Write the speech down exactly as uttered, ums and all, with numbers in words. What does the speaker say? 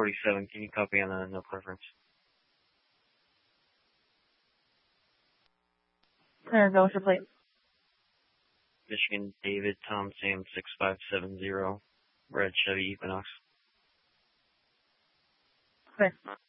forty-seven. Can you copy on the no preference? There, go with your plate. Michigan David Tom Sam six five seven zero. Red Chevy Equinox. Okay.